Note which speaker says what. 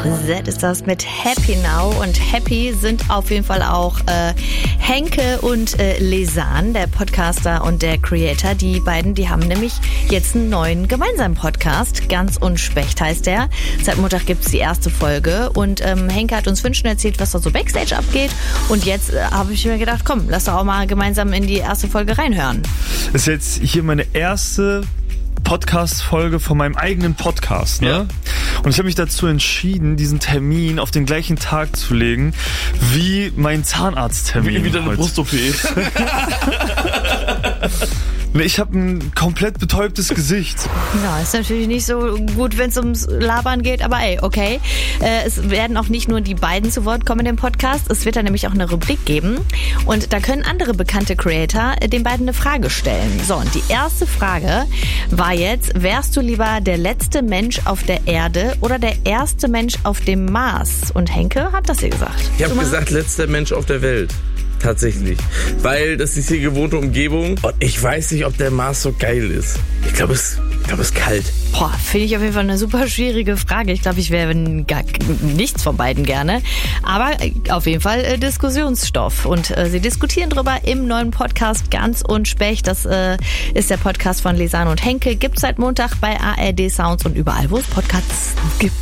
Speaker 1: Z ist das mit Happy Now. Und happy sind auf jeden Fall auch Henke und Lesan, der Podcaster und der Creator. Die beiden, die haben nämlich jetzt einen neuen gemeinsamen Podcast. Ganz und Specht heißt der. Seit Montag gibt's die erste Folge. Und Henke hat uns Wünschen erzählt, was da so Backstage abgeht. Und jetzt habe ich mir gedacht, komm, lass doch auch mal gemeinsam in die erste Folge reinhören.
Speaker 2: Das ist jetzt hier meine erste Podcast-Folge von meinem eigenen Podcast, ne? Ja. Und ich habe mich dazu entschieden, diesen Termin auf den gleichen Tag zu legen, wie mein Zahnarzttermin.
Speaker 3: Wie deine Brust-OP.
Speaker 2: Ich habe ein komplett betäubtes Gesicht.
Speaker 1: Ja, ist natürlich nicht so gut, wenn es ums Labern geht, aber ey, okay. Es werden auch nicht nur die beiden zu Wort kommen in dem Podcast, es wird da nämlich auch eine Rubrik geben und da können andere bekannte Creator den beiden eine Frage stellen. So, und die erste Frage war jetzt, wärst du lieber der letzte Mensch auf der Erde oder der erste Mensch auf dem Mars? Und Henke hat das hier gesagt.
Speaker 3: Ich habe gesagt, letzter Mensch auf der Welt. Tatsächlich. Weil das ist die gewohnte Umgebung und ich weiß nicht, ob der Mars so geil ist. Ich glaube, es ist kalt.
Speaker 1: Boah, finde ich auf jeden Fall eine super schwierige Frage. Ich glaube, ich wäre gar nichts von beiden gerne. Aber auf jeden Fall Diskussionsstoff. Und sie diskutieren drüber im neuen Podcast Ganz und Specht. Das ist der Podcast von Lesan und Henke. Gibt's seit Montag bei ARD Sounds und überall, wo es Podcasts gibt.